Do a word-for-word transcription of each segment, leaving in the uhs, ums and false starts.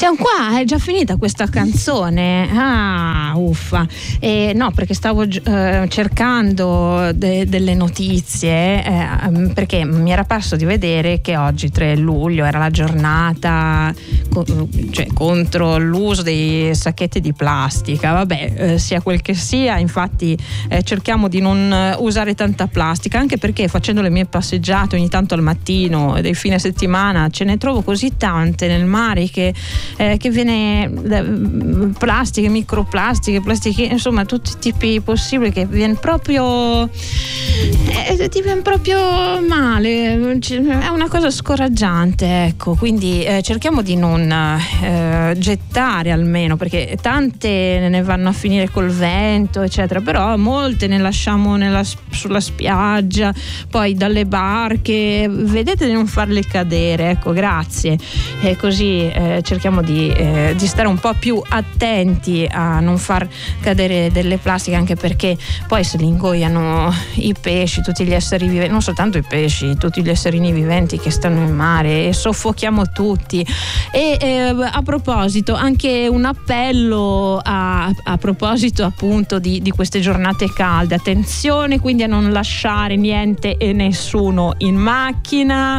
Siamo qua, è già finita questa canzone. Ah, uffa. Eh, no, perché stavo eh, cercando de- delle notizie, eh, perché mi era parso di vedere che oggi, tre luglio, era la giornata co- cioè, contro l'uso dei sacchetti di plastica. Vabbè, eh, sia quel che sia, infatti eh, cerchiamo di non usare tanta plastica, anche perché facendo le mie passeggiate ogni tanto al mattino e dei fine settimana ce ne trovo così tante nel mare che Eh, che viene da, plastiche, microplastiche, plastiche, insomma tutti i tipi possibili, che viene proprio eh, ti viene proprio male, è una cosa scoraggiante, ecco. Quindi eh, cerchiamo di non eh, gettare, almeno, perché tante ne vanno a finire col vento eccetera, però molte ne lasciamo nella, sulla spiaggia, poi dalle barche, vedete di non farle cadere, ecco, grazie. E così eh, cerchiamo di, eh, di stare un po' più attenti a non far cadere delle plastiche, anche perché poi se li ingoiano i pesci, tutti gli esseri viventi, non soltanto i pesci, tutti gli esserini viventi che stanno in mare, e soffochiamo tutti. E eh, a proposito, anche un appello a, a proposito appunto di, di queste giornate calde: attenzione quindi a non lasciare niente e nessuno in macchina,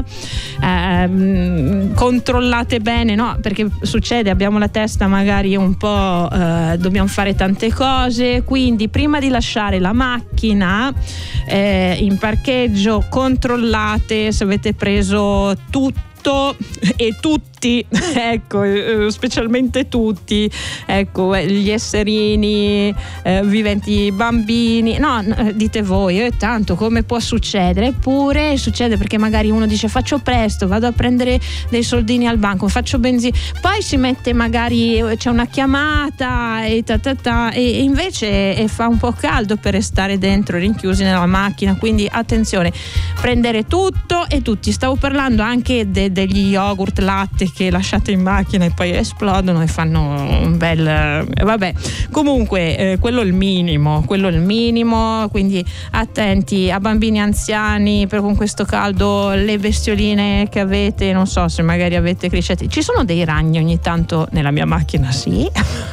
eh, controllate bene, no? Perché succede, abbiamo la testa magari un po', eh, dobbiamo fare tante cose, quindi prima di lasciare la macchina eh, in parcheggio controllate se avete preso tutto e tutti, ecco, specialmente tutti, ecco, gli esserini eh, viventi, bambini, no, dite voi, eh, tanto come può succedere? Eppure succede, perché magari uno dice faccio presto, vado a prendere dei soldini al banco, faccio benzina, poi si mette, magari c'è una chiamata e ta ta ta, e invece e fa un po' caldo per restare dentro rinchiusi nella macchina, quindi attenzione, prendere tutto e tutti. Stavo parlando anche de- degli yogurt, latte che lasciate in macchina e poi esplodono e fanno un bel eh, vabbè, comunque eh, quello è il minimo, quello è il minimo, quindi attenti a bambini, anziani, per con questo caldo, le bestioline che avete, non so se magari avete criceti, ci sono dei ragni ogni tanto nella mia macchina, sì.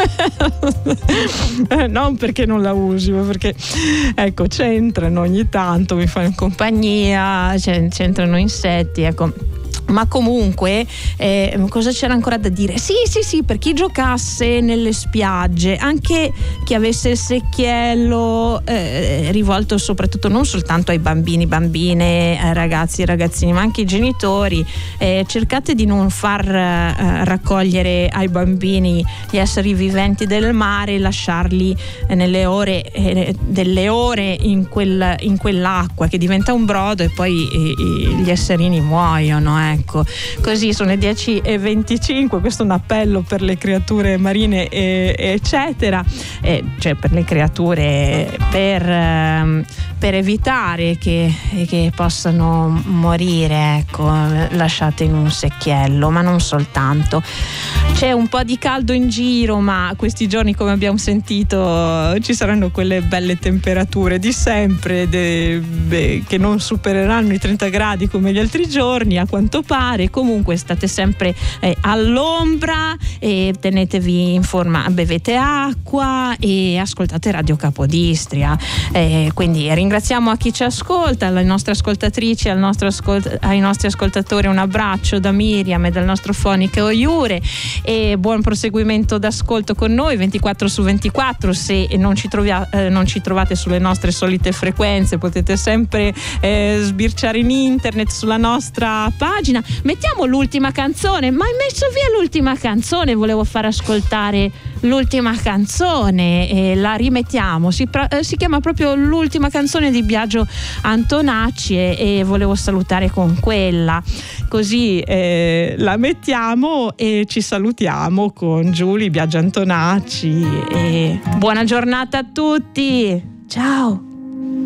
Non perché non la usi, ma perché ecco c'entrano ogni tanto, mi fanno compagnia, c'entrano insetti, ecco. Ma comunque eh, cosa c'era ancora da dire? Sì sì sì per chi giocasse nelle spiagge, anche chi avesse il secchiello eh, rivolto soprattutto non soltanto ai bambini, bambine, eh, ragazzi, ragazzini, ma anche ai genitori, eh, cercate di non far eh, raccogliere ai bambini gli esseri viventi del mare, lasciarli eh, nelle ore eh, delle ore in, quel, in quell'acqua che diventa un brodo e poi eh, gli esserini muoiono, eh. Ecco, così sono le dieci e venticinque, questo è un appello per le creature marine e, eccetera, e, cioè per le creature, per, ehm, per evitare che, che possano morire, ecco, lasciate in un secchiello, ma non soltanto. C'è un po' di caldo in giro, ma questi giorni, come abbiamo sentito, ci saranno quelle belle temperature di sempre de, de, che non supereranno i trenta gradi come gli altri giorni, a quanto pare. Comunque state sempre eh, all'ombra e tenetevi in forma, bevete acqua e ascoltate Radio Capodistria. Eh, quindi ringraziamo a chi ci ascolta, alle nostre ascoltatrici, al nostro ascolt- ai nostri ascoltatori un abbraccio da Miriam e dal nostro fonico Iure, e buon proseguimento d'ascolto con noi ventiquattro su ventiquattro. Se non ci, trovia- eh, non ci trovate sulle nostre solite frequenze, potete sempre eh, sbirciare in internet sulla nostra pagina. Mettiamo l'ultima canzone, ma hai messo via l'ultima canzone, volevo far ascoltare l'ultima canzone e la rimettiamo, si, eh, si chiama proprio l'ultima canzone di Biagio Antonacci e, e volevo salutare con quella, così eh, la mettiamo e ci salutiamo con Giulia Biagio Antonacci e buona giornata a tutti, ciao.